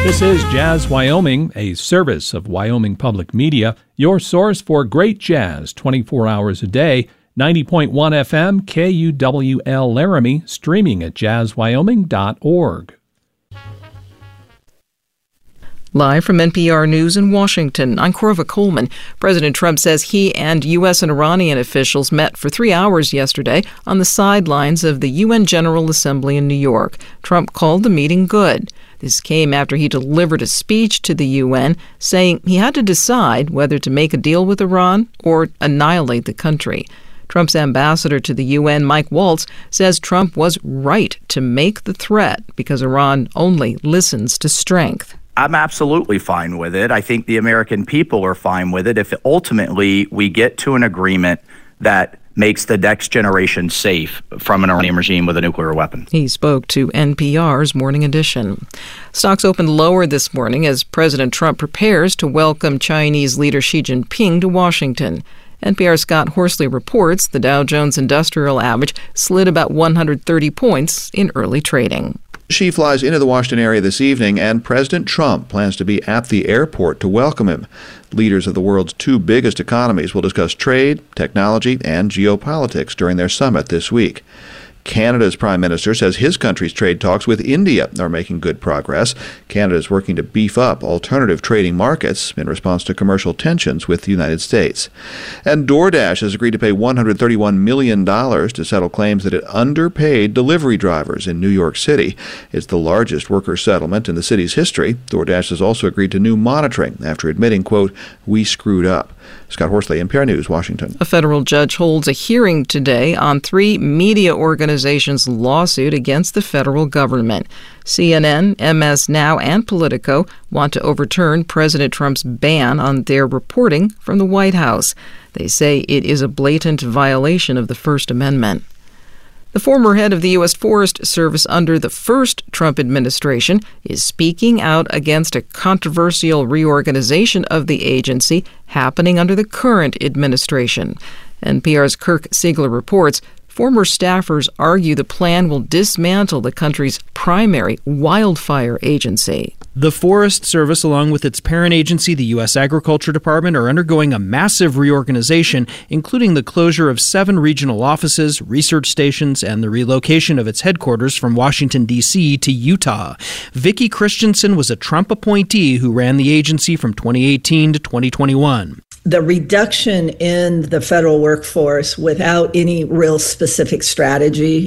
This is Jazz Wyoming, a service of Wyoming Public Media, your source for great jazz 24 hours a day. 90.1 FM, KUWL Laramie, streaming at jazzwyoming.org. Live from NPR News in Washington, I'm Corva Coleman. President Trump says he and U.S. and Iranian officials met for 3 hours yesterday on the sidelines of the UN General Assembly in New York. Trump called the meeting good. This came after he delivered a speech to the UN saying he had to decide whether to make a deal with Iran or annihilate the country. Trump's ambassador to the UN, Mike Waltz, says Trump was right to make the threat because Iran only listens to strength. I'm absolutely fine with it. I think the American people are fine with it if ultimately we get to an agreement that makes the next generation safe from an Iranian regime with a nuclear weapon. He spoke to NPR's Morning Edition. Stocks opened lower this morning as President Trump prepares to welcome Chinese leader Xi Jinping to Washington. NPR's Scott Horsley reports the Dow Jones Industrial Average slid about 130 points in early trading. Xi flies into the Washington area this evening, and President Trump plans to be at the airport to welcome him. Leaders of the world's two biggest economies will discuss trade, technology, and geopolitics during their summit this week. Canada's Prime Minister says his country's trade talks with India are making good progress. Canada is working to beef up alternative trading markets in response to commercial tensions with the United States. And DoorDash has agreed to pay $131 million to settle claims that it underpaid delivery drivers in New York City. It's the largest worker settlement in the city's history. DoorDash has also agreed to new monitoring after admitting, quote, "we screwed up." Scott Horsley, NPR News, Washington. A federal judge holds a hearing today on 3 media organizations' lawsuit against the federal government. CNN, MS Now, and Politico want to overturn President Trump's ban on their reporting from the White House. They say it is a blatant violation of the First Amendment. The former head of the U.S. Forest Service under the first Trump administration is speaking out against a controversial reorganization of the agency happening under the current administration. NPR's Kirk Siegler reports former staffers argue the plan will dismantle the country's primary wildfire agency. The Forest Service, along with its parent agency, the U.S. Agriculture Department, are undergoing a massive reorganization, including the closure of 7 regional offices, research stations, and the relocation of its headquarters from Washington, D.C. to Utah. Vicki Christensen was a Trump appointee who ran the agency from 2018 to 2021. The reduction in the federal workforce without any real specific strategy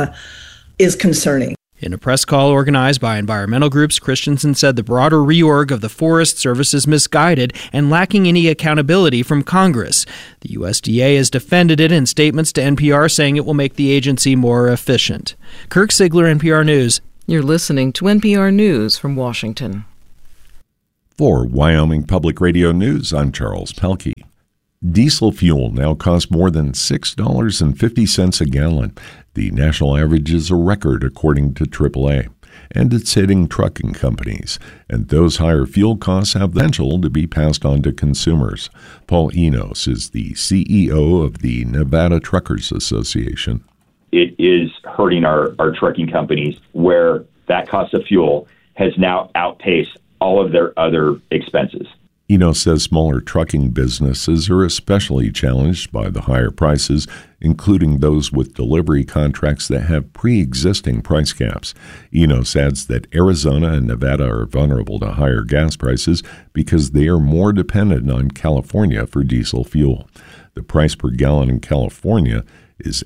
is concerning. In a press call organized by environmental groups, Christensen said the broader reorg of the Forest Service is misguided and lacking any accountability from Congress. The USDA has defended it in statements to NPR, saying it will make the agency more efficient. Kirk Siegler, NPR News. You're listening to NPR News from Washington. For Wyoming Public Radio News, I'm Charles Pelkey. Diesel fuel now costs more than $6.50 a gallon. The national average is a record, according to AAA, and it's hitting trucking companies. And those higher fuel costs have the potential to be passed on to consumers. Paul Enos is the CEO of the Nevada Truckers Association. It is hurting our trucking companies, where that cost of fuel has now outpaced all of their other expenses. Enos says smaller trucking businesses are especially challenged by the higher prices, including those with delivery contracts that have pre-existing price caps. Enos adds that Arizona and Nevada are vulnerable to higher gas prices because they are more dependent on California for diesel fuel. The price per gallon in California is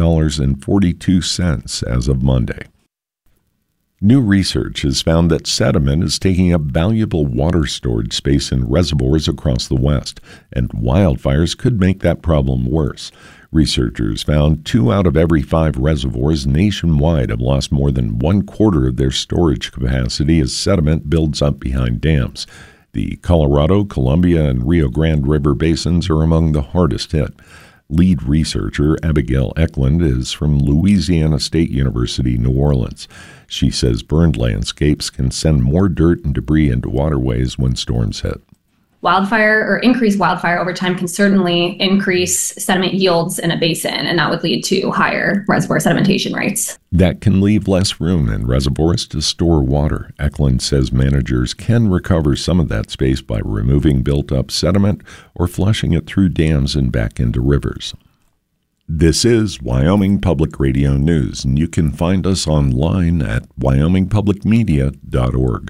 $8.42 as of Monday. New research has found that sediment is taking up valuable water storage space in reservoirs across the West, and wildfires could make that problem worse. Researchers found 2 out of every 5 reservoirs nationwide have lost more than 1/4 of their storage capacity as sediment builds up behind dams. The Colorado, Columbia, and Rio Grande River basins are among the hardest hit. Lead researcher Abigail Eklund is from Louisiana State University, New Orleans. She says burned landscapes can send more dirt and debris into waterways when storms hit. wildfire or increased wildfire over time can certainly increase sediment yields in a basin, and that would lead to higher reservoir sedimentation rates. That can leave less room in reservoirs to store water. Eklund says managers can recover some of that space by removing built-up sediment or flushing it through dams and back into rivers. This is Wyoming Public Radio News, and you can find us online at wyomingpublicmedia.org.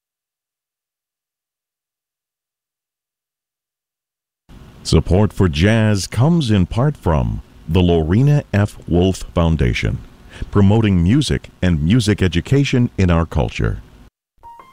Support for jazz comes in part from the Lorena F. Wolf Foundation, promoting music and music education in our culture.